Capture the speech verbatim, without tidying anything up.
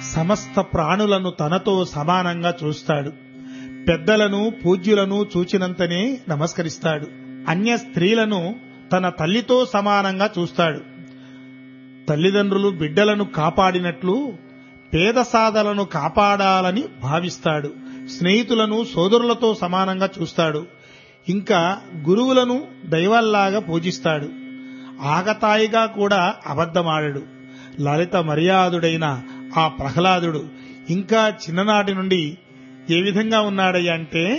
సమస్త ప్రాణులను తనతో సమానంగా చూస్తాడు. పెద్దలను పూజ్యులను చూచినంతనే నమస్కరిస్తాడు. అన్య స్త్రీలను తన తల్లితో సమానంగా చూస్తాడు. తల్లిదండ్రులు బిడ్డలను కాపాడినట్లు పేద సాధలను కాపాడాలని భావిస్తాడు. స్నేహితులను సోదరులతో సమానంగా చూస్తాడు. ఇంకా గురువులను దైవాల్లాగా పూజిస్తాడు. ఆగతాయిగా కూడా అబద్ధమాడడు. లలిత మర్యాదుడైన ఆ ప్రహ్లాదుడు ఇంకా చిన్ననాటి నుండి ఏ విధంగా ఉన్నాడయ్యా అంటే